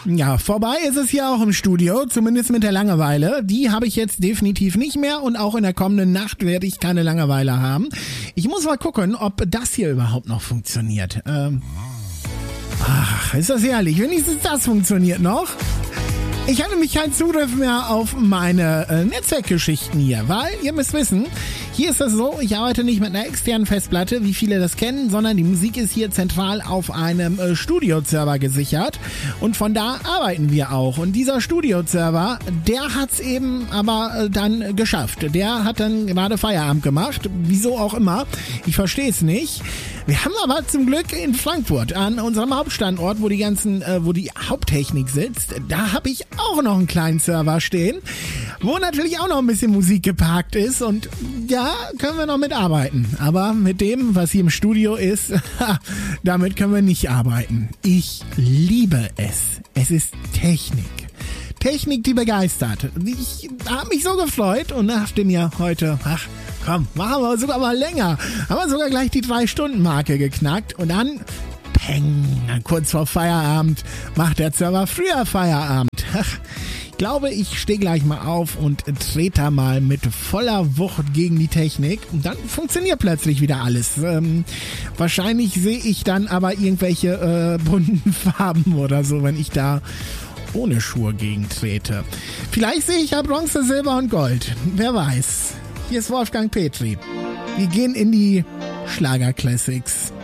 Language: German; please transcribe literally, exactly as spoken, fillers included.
Ja, vorbei ist es hier auch im Studio, zumindest mit der Langeweile. Die habe ich jetzt definitiv nicht mehr und auch in der kommenden Nacht werde ich keine Langeweile haben. Ich muss mal gucken, ob das hier überhaupt noch funktioniert. Ähm, ach, ist das ehrlich? Wenigstens das funktioniert noch. Ich hatte nämlich keinen Zugriff mehr auf meine äh, Netzwerkgeschichten hier, weil ihr müsst wissen, hier ist das so, ich arbeite nicht mit einer externen Festplatte, wie viele das kennen, sondern die Musik ist hier zentral auf einem äh, Studio-Server gesichert und von da arbeiten wir auch. Und dieser Studio-Server, der hat's eben aber äh, dann geschafft. Der hat dann gerade Feierabend gemacht, wieso auch immer. Ich verstehe es nicht. Wir haben aber zum Glück in Frankfurt an unserem Hauptstandort, wo die ganzen, äh, wo die Haupttechnik sitzt, da habe ich auch noch einen kleinen Server stehen, wo natürlich auch noch ein bisschen Musik geparkt ist und ja, können wir noch mitarbeiten. Aber mit dem, was hier im Studio ist, damit können wir nicht arbeiten. Ich liebe es. Es ist Technik. Technik, die begeistert. Ich habe mich so gefreut und dachte mir heute, ach, komm, machen wir sogar mal länger. Haben wir sogar gleich die drei-Stunden-Marke geknackt und dann, peng, kurz vor Feierabend macht der Server früher Feierabend. Ach, ich glaube, ich stehe gleich mal auf und trete da mal mit voller Wucht gegen die Technik und dann funktioniert plötzlich wieder alles. Ähm, wahrscheinlich sehe ich dann aber irgendwelche äh, bunten Farben oder so, wenn ich da ohne Schuhe gegentrete. Vielleicht sehe ich ja Bronze, Silber und Gold. Wer weiß. Hier ist Wolfgang Petri. Wir gehen in die Schlager-Classics.